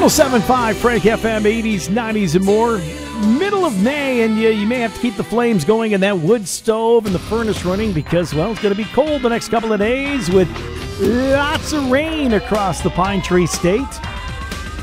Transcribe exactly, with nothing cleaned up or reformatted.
oh seven point five Frank F M, eighties, nineties, and more. Middle of May, and you, you may have to keep the flames going in that wood stove and the furnace running because, well, it's going to be cold the next couple of days with lots of rain across the Pine Tree State.